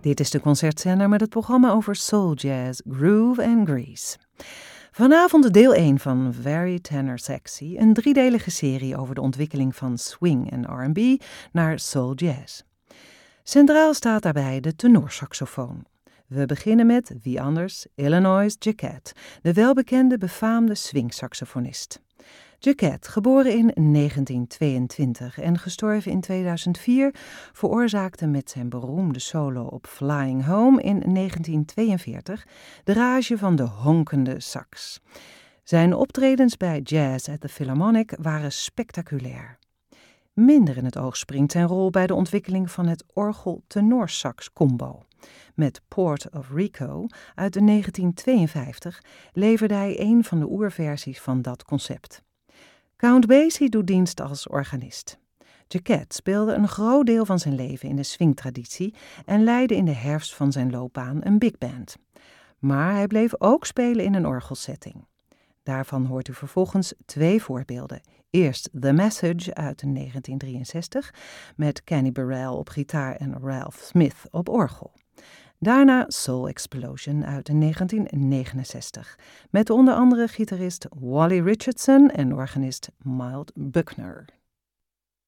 Dit is de concertzender met het programma over soul jazz, groove en grease. Vanavond deel 1 van Very Tenor Sexy, een driedelige serie over de ontwikkeling van swing en R&B naar soul jazz. Centraal staat daarbij de tenorsaxofoon. We beginnen met, wie anders, Illinois Jacquet, de welbekende befaamde swingsaxofonist. Jacquet, geboren in 1922 en gestorven in 2004, veroorzaakte met zijn beroemde solo op Flying Home in 1942 de rage van de honkende sax. Zijn optredens bij Jazz at the Philharmonic waren spectaculair. Minder in het oog springt zijn rol bij de ontwikkeling van het orgel-tenorsax-combo. Met Port of Rico uit 1952 leverde hij een van de oerversies van dat concept. Count Basie doet dienst als organist. Jacquet speelde een groot deel van zijn leven in de swingtraditie en leidde in de herfst van zijn loopbaan een big band. Maar hij bleef ook spelen in een orgelsetting. Daarvan hoort u vervolgens 2 voorbeelden. Eerst The Message uit 1963 met Kenny Burrell op gitaar en Ralph Smith op orgel. Daarna Soul Explosion uit 1969 met onder andere gitarist Wally Richardson en organist Milt Buckner.